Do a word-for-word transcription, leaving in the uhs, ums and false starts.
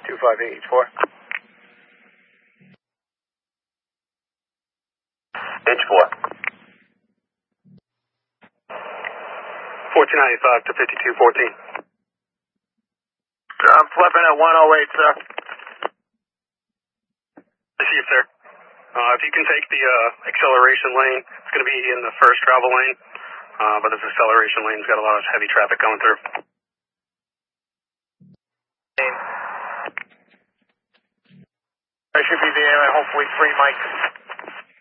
two five eight H four. H four. fourteen ninety-five to fifty-two fourteen. I'm flipping at one oh eight, sir. I see you, sir. Uh, if you can take the uh, acceleration lane, it's going to be in the first travel lane, uh, but this acceleration lane's got a lot of heavy traffic going through. I should be there and hopefully free Mike.